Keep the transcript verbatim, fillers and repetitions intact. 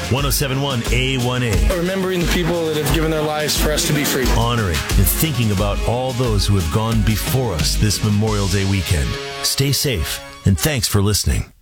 ten seventy-one A one A. Remembering the people that have given their lives for us to be free. Honoring and thinking about all those who have gone before us this Memorial Day weekend. Stay safe, and thanks for listening.